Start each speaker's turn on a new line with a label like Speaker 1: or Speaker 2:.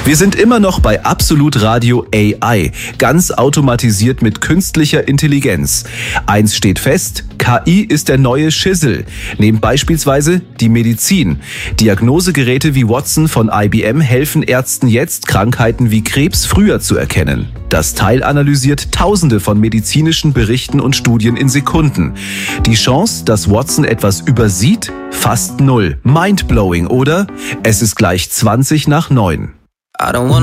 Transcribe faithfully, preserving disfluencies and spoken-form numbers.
Speaker 1: Wir sind immer noch bei Absolut Radio A I, ganz automatisiert mit künstlicher Intelligenz. Eins steht fest, K I ist der neue Schissel. Nehmt beispielsweise die Medizin. Diagnosegeräte wie Watson von I B M helfen Ärzten jetzt, Krankheiten wie Krebs früher zu erkennen. Das Teil analysiert Tausende von medizinischen Berichten und Studien in Sekunden. Die Chance, dass Watson etwas übersieht? Fast null. Mindblowing, oder? Es ist gleich zwanzig nach neun.
Speaker 2: I don't wanna